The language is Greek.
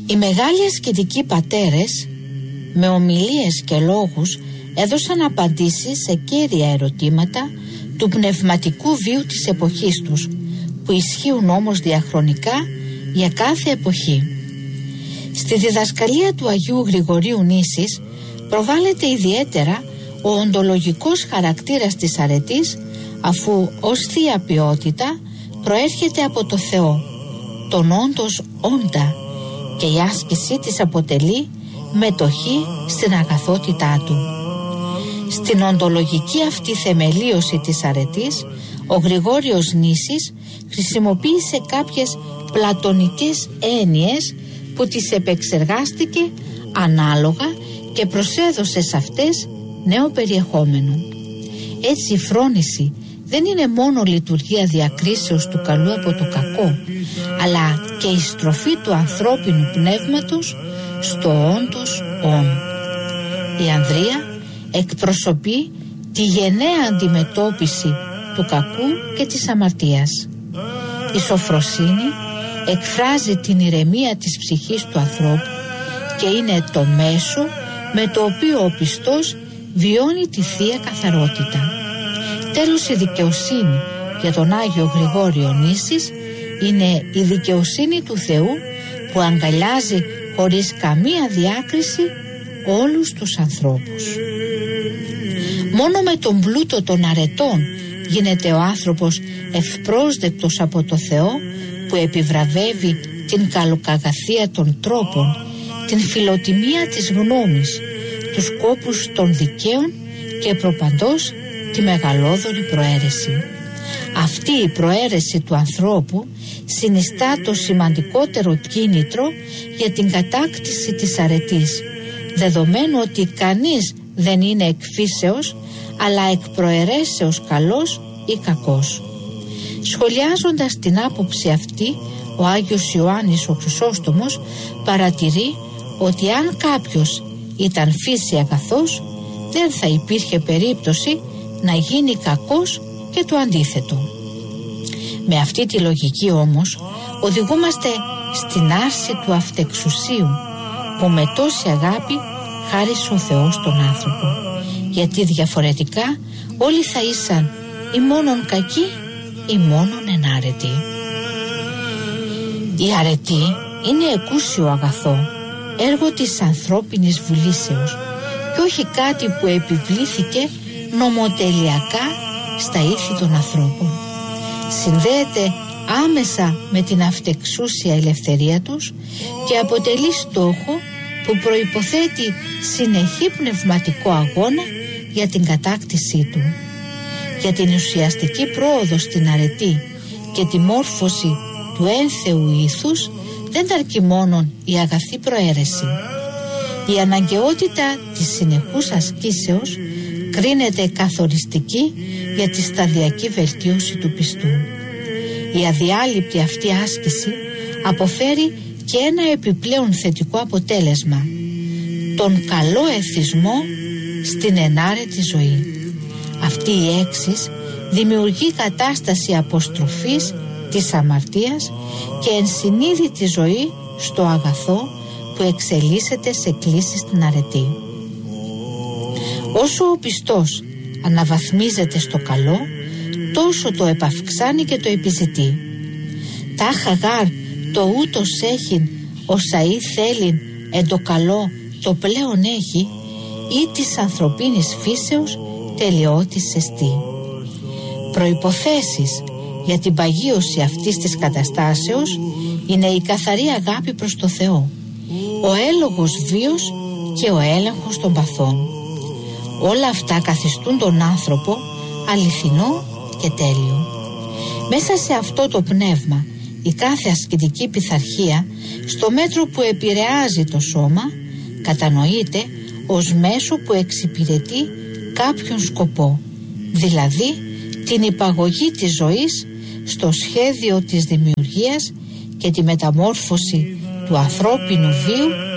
Οι μεγάλοι ασκητικοί πατέρες με ομιλίες και λόγους έδωσαν απαντήσεις σε κέρια ερωτήματα του πνευματικού βίου της εποχής τους, που ισχύουν όμως διαχρονικά για κάθε εποχή. Στη διδασκαλία του Αγίου Γρηγορίου Νήσης προβάλλεται ιδιαίτερα ο οντολογικός χαρακτήρας της αρετής, αφού ως θεία ποιότητα προέρχεται από το Θεό, τον όντως όντα, και η άσκησή της αποτελεί μετοχή στην αγαθότητά του. Στην οντολογική αυτή θεμελίωση της αρετής, ο Γρηγόριος Νήσης χρησιμοποίησε κάποιες πλατωνικές έννοιες που τις επεξεργάστηκε ανάλογα και προσέδωσε σε αυτές νέο περιεχόμενο. Έτσι η φρόνηση δεν είναι μόνο λειτουργία διακρίσεως του καλού από το κακό, αλλά και η στροφή του ανθρώπινου πνεύματος στο όντως όν. Η ανδρεία εκπροσωπεί τη γενναία αντιμετώπιση του κακού και της αμαρτίας. Η σοφροσύνη εκφράζει την ηρεμία της ψυχής του ανθρώπου και είναι το μέσο με το οποίο ο πιστός βιώνει τη θεία καθαρότητα. Τέλος, η δικαιοσύνη για τον Άγιο Γρηγόριο Νήσης είναι η δικαιοσύνη του Θεού που αγκαλιάζει χωρίς καμία διάκριση όλους τους ανθρώπους. Μόνο με τον πλούτο των αρετών γίνεται ο άνθρωπος ευπρόσδεκτος από το Θεό, που επιβραβεύει την καλοκαγαθία των τρόπων, την φιλοτιμία της γνώμης, τους κόπους των δικαίων και προπαντός τη μεγαλόδωρη προαίρεση. Αυτή η προαίρεση του ανθρώπου συνιστά το σημαντικότερο κίνητρο για την κατάκτηση της αρετής, δεδομένου ότι κανείς δεν είναι εκ φύσεως, αλλά εκ προαιρέσεως καλός ή κακός. Σχολιάζοντας την άποψη αυτή, ο Άγιος Ιωάννης ο Χρυσόστομος παρατηρεί ότι αν κάποιος ήταν φύση αγαθός, δεν θα υπήρχε περίπτωση να γίνει κακός και το αντίθετο. Με αυτή τη λογική όμως οδηγούμαστε στην άρση του αυτεξουσίου, που με τόση αγάπη χάρισε ο Θεός στον άνθρωπο, γιατί διαφορετικά όλοι θα ήσαν ή μόνον κακοί ή μόνον ενάρετοι. Η αρετή είναι εκούσιο αγαθό, έργο της ανθρώπινης βουλήσεως και όχι κάτι που επιβλήθηκε νομοτελειακά στα ήθη των ανθρώπων. Συνδέεται άμεσα με την αυτεξούσια ελευθερία τους και αποτελεί στόχο που προϋποθέτει συνεχή πνευματικό αγώνα για την κατάκτησή του. Για την ουσιαστική πρόοδο στην αρετή και τη μόρφωση του ένθεου ήθους δεν αρκεί μόνον η αγαθή προαίρεση. Η αναγκαιότητα της συνεχούς ασκήσεως κρίνεται καθοριστική για τη σταδιακή βελτίωση του πιστού. Η αδιάλειπτη αυτή άσκηση αποφέρει και ένα επιπλέον θετικό αποτέλεσμα, τον καλό εθισμό στην ενάρετη ζωή. Αυτή η έξις δημιουργεί κατάσταση αποστροφής της αμαρτίας και ενσυνείδητη ζωή στο αγαθό που εξελίσσεται σε κλίση στην αρετή. Όσο ο πιστός αναβαθμίζεται στο καλό, τόσο το επαυξάνει και το επιζητεί. Τάχα γάρ το ούτως έχειν όσα ή θέλειν εν το καλό το πλέον έχει, ή της ανθρωπίνης φύσεως τελειώτης εστί. Προϋποθέσεις για την παγίωση αυτής της καταστάσεως είναι η καθαρή αγάπη προς το Θεό, ο έλογος βίος και ο έλεγχος των παθών. Όλα αυτά καθιστούν τον άνθρωπο αληθινό και τέλειο. Μέσα σε αυτό το πνεύμα η κάθε ασκητική πειθαρχία, στο μέτρο που επηρεάζει το σώμα, κατανοείται ως μέσο που εξυπηρετεί κάποιον σκοπό, δηλαδή την υπαγωγή της ζωής στο σχέδιο της δημιουργίας και τη μεταμόρφωση του ανθρώπινου βίου